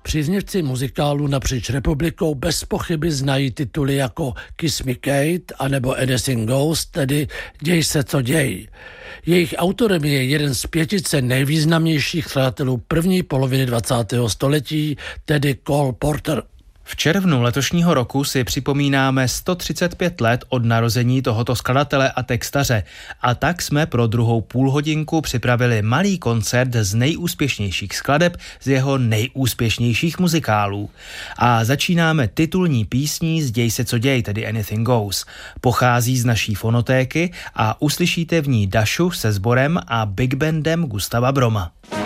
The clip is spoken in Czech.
Příznivci muzikálu napříč republikou bez pochyby znají tituly jako Kiss Me Kate anebo Anything Goes, tedy Děj se, co děj. Jejich autorem je jeden z 5 nejvýznamnějších skladatelů první poloviny 20. století, tedy Cole Porter. V červnu letošního roku si připomínáme 135 let od narození tohoto skladatele a textaře a tak jsme pro druhou půlhodinku připravili malý koncert z nejúspěšnějších skladeb z jeho nejúspěšnějších muzikálů. A začínáme titulní písní z Děj se, co děj, tedy Anything Goes. Pochází z naší fonotéky a uslyšíte v ní Dašu se sborem a big bandem Gustava Broma.